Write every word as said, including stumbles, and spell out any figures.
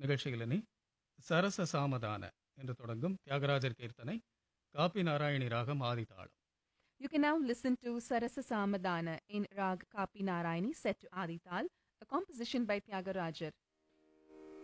நிகழ்ச்சிகளினி சரச சாமதான என்று தொடங்கும் தியாகராஜர் கீர்த்தனை காப்பி நாராயணி ராகம் ஆதிதாளம். You can now listen to Sarasa Samadana in Rag Kapi Narayani set to Adital, a composition by Tyagarajar.